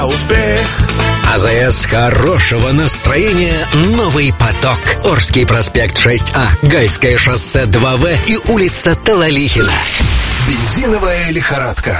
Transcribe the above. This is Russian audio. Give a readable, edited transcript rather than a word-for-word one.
Успех! АЗС хорошего настроения «Новый поток». Орский проспект 6А, Гайское шоссе 2В и улица Талалихина. Бензиновая лихорадка.